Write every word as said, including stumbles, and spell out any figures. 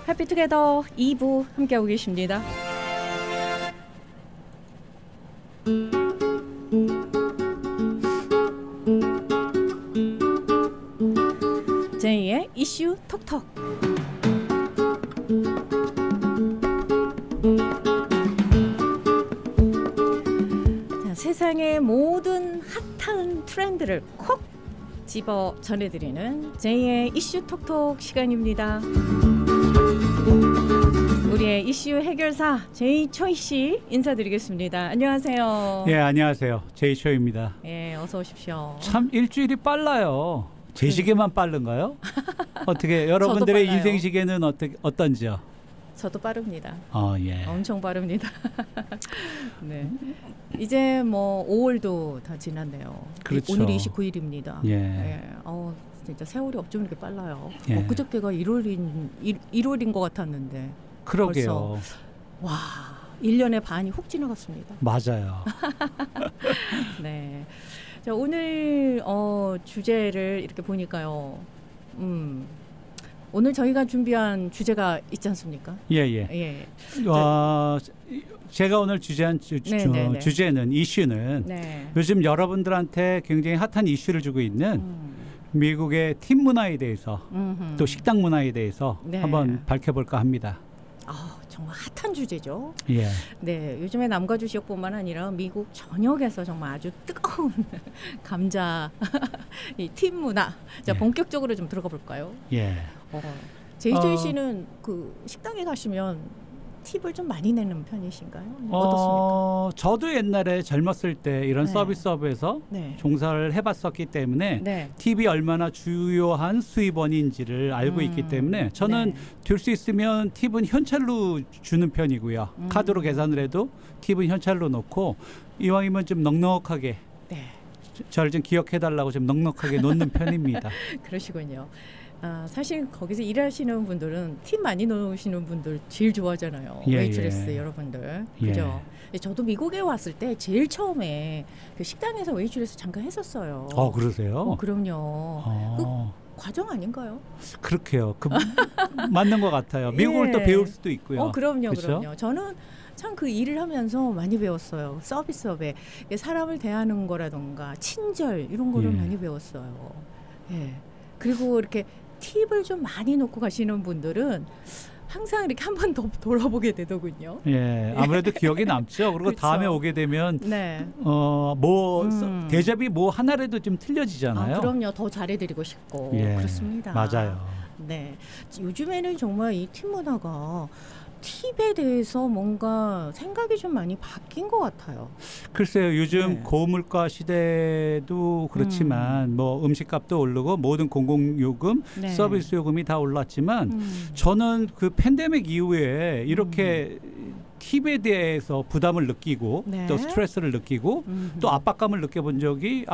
해피투게더 이 부 함께하고 계십니다. 제이의 이슈 톡톡. 자, 세상의 모든 핫한 트렌드를 콕 집어 전해드리는 제이의 이슈 톡톡 시간입니다. 우리의 이슈 해결사 제이초이 씨 인사드리겠습니다. 안녕하세요. 예, 안녕하세요. 제이초이입니다. 예, 어서 오십시오. 참 일주일이 빨라요. 제 시계만 빠른가요? 어떻게 여러분들의 인생 시계는 어떻게 어떤지요? 저도 빠릅니다. 어, 예. 엄청 빠릅니다. 네. 이제 뭐 오월도 다 지났네요. 그렇죠. 오늘이 이십구 일입니다. 예. 예. 어, 진짜 세월이 어쩜 이렇게 빨라요. 예. 어, 그저께가 일월인 일월인 것 같았는데. 그러게요. 벌써, 와, 일 년의 반이 훅 지나갔습니다. 맞아요. 네. 자, 오늘 어, 주제를 이렇게 보니까요. 음. 오늘 저희가 준비한 주제가 있지 않습니까? 예, 예. 예. 어, 제가 오늘 주제한 주, 주, 주제는 이슈는 네. 요즘 여러분들한테 굉장히 핫한 이슈를 주고 있는 음. 미국의 팀 문화에 대해서 음흠. 또 식당 문화에 대해서 네. 한번 밝혀볼까 합니다. 아, 정말 핫한 주제죠. 예. 네, 요즘에 남가주 지역뿐만 아니라 미국 전역에서 정말 아주 뜨거운 감자 이 팀 문화. 자, 예. 본격적으로 좀 들어가 볼까요? 예. 어, 제이조이 씨는 어, 그 식당에 가시면 팁을 좀 많이 내는 편이신가요? 어, 어떻습니까? 저도 옛날에 젊었을 때 이런 네. 서비스업에서 네. 종사를 해봤었기 때문에 네. 팁이 얼마나 주요한 수입원인지를 알고 음, 있기 때문에 저는 네. 될 수 있으면 팁은 현찰로 주는 편이고요. 음. 카드로 계산을 해도 팁은 현찰로 넣고 이왕이면 좀 넉넉하게 네. 저를 좀 기억해달라고 좀 넉넉하게 놓는 편입니다. 그러시군요. 아, 사실 거기서 일하시는 분들은 팁 많이 넣으시는 분들 제일 좋아하잖아요. 예, 웨이트레스 예. 여러분들. 예. 그죠? 저도 미국에 왔을 때 제일 처음에 그 식당에서 웨이트레스 잠깐 했었어요. 어, 그러세요? 어, 그럼요. 어. 그 과정 아닌가요? 그렇게요. 그, 맞는 것 같아요. 미국을 예. 또 배울 수도 있고요. 어, 그럼요. 그쵸? 그럼요. 저는 참 그 일을 하면서 많이 배웠어요. 서비스업에 사람을 대하는 거라던가 친절 이런 거를 예. 많이 배웠어요. 예. 그리고 이렇게 팁을 좀 많이 놓고 가시는 분들은 항상 이렇게 한 번 더 돌아보게 되더군요. 예, 아무래도 기억이 남죠. 그리고 그렇죠. 다음에 오게 되면 네. 어, 뭐 음. 대접이 뭐 하나라도 좀 틀려지잖아요. 아, 그럼요. 더 잘해드리고 싶고 예, 그렇습니다. 맞아요. 네, 요즘에는 정말 이 팁 문화가 팁에 대해서 뭔가 생각이 좀 많이 바뀐 것 같아요. 글쎄요. 요즘 네. 고물가 시대도 그렇지만 음. 뭐 음식값도 오르고 모든 공공요금, 네. 서비스 요금이 다 올랐지만 음. 저는 그 팬데믹 이후에 이렇게 음. 팁에 대해서 부담을 느끼고 네. 또 스트레스를 느끼고 음. 또 압박감을 느껴본 적이